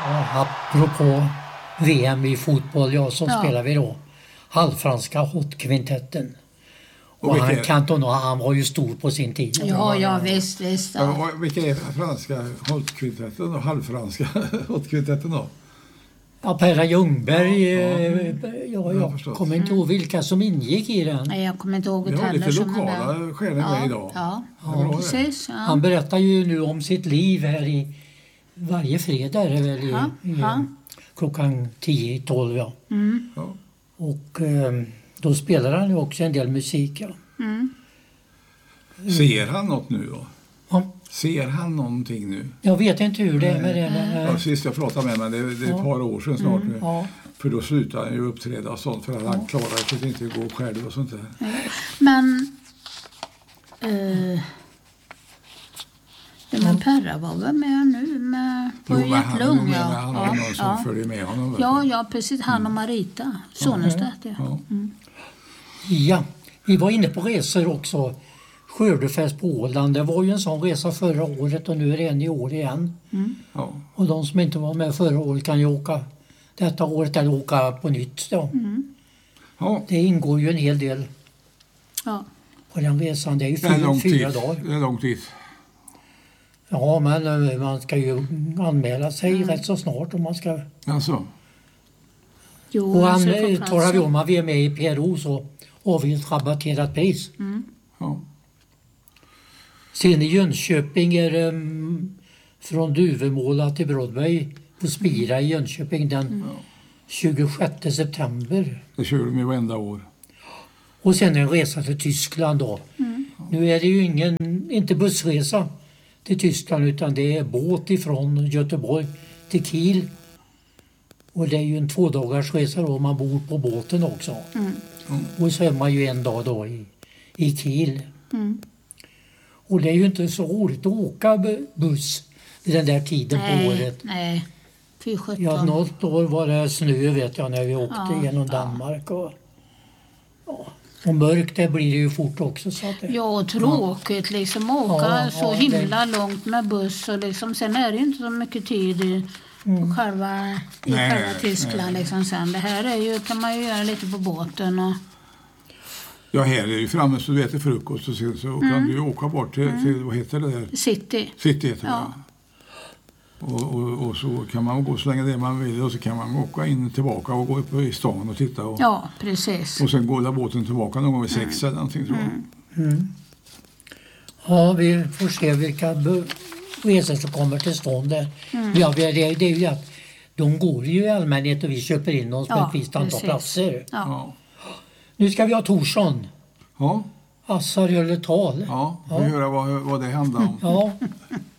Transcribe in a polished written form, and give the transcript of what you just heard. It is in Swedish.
Ja, apropå VM i fotboll, så spelar vi då halvfranska Hot-kvintetten. Och han Cantona, han var ju stor på sin tid. Ja, visst. Ja. Vilka är franska Hot-kvintetten och halvfranska Hot-kvintetten då? Ja, Perra Ljungberg, jag kommer inte ihåg vilka som ingick i den. Nej, jag kommer inte ihåg det har lite lokala stjärnor med idag. Ja, precis. Ja. Han berättar ju nu om sitt liv här i varje fredag, är det väl, klockan 10-12. Ja. Mm. Ja. Och då spelar han ju också en del musik. Ja. Mm. Ser han något nu då? Ja. Ser han någonting nu? Jag vet inte hur det är med det. Ja, sist jag pratade med det är ett par år sedan snart nu. Ja. För då slutar han ju uppträda och sånt för att han klarar att inte gå själv och sånt där. Men men Perra var väl med nu på hjärtlung. Han var någon som följer med honom. Ja, precis. Han och Marita Sonestedt. Ja, vi var inne på resor också. Skördefest på Åland, det var ju en sån resa förra året och nu är det en i år igen. Mm. Ja. Och de som inte var med förra året kan ju åka detta året eller åka på nytt då. Mm. Ja. Det ingår ju en hel del på den resan. Det är ju 4 dagar. Det är lång tid. Ja, men man ska ju anmäla sig rätt så snart om man ska. Alltså. Jo, och talar vi om att vi är med i PRO så har vi ett rabatterat pris. Mm. Ja. Sen i Jönköping är det från Duvemåla till Broadway på Spira i Jönköping den 26 september. Det kör de ju varenda år. Och sen en resa till Tyskland då. Mm. Nu är det ju inte bussresa till Tyskland utan det är båt ifrån Göteborg till Kiel. Och det är ju en 2 dagars resa då, man bor på båten också. Mm. Och så är man ju en dag då i Kiel. Mm. Och det är ju inte så roligt att åka buss i den där tiden på året. Nej, 17. Ja, något år var det snö vet jag när vi åkte genom Danmark. Och mörkt det blir det ju fort också. Så att det, ja, tråkigt liksom åka så himla långt med buss. Och liksom, sen är det ju inte så mycket tid i själva Tyskland. Liksom, sen. Det här är ju, kan man ju göra lite på båten. Och... Ja, här är ju framme så du äter frukost och sen så kan du ju åka bort till vad heter det där? City. City heter det. Och så kan man gå så länge det man vill och så kan man åka in tillbaka och gå upp i stan och titta. Och, ja, precis. Och sen går båten tillbaka någon gång vid 6 eller någonting tror jag. Mm. Ja, vi får se vilka resor som kommer till stånd där. Ja, det är ju att de går ju i allmänhet och vi köper in oss med ett visst antal platser. Ja. Nu ska vi ha Torsson. Ja. Assar eller tal. Ja, vi får höra vad det handlar om. Ja.